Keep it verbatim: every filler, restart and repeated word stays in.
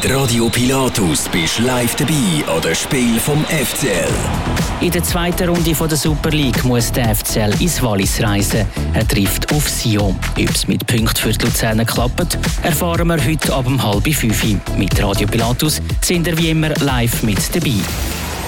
Mit Radio Pilatus bist du live dabei an den Spielen vom F C L. In der zweiten Runde von der Super League muss der F C L ins Wallis reisen. Er trifft auf Sion. Ob es mit Punkten für die Luzerner klappt, erfahren wir heute ab um halb fünf. Mit Radio Pilatus sind wir wie immer live mit dabei.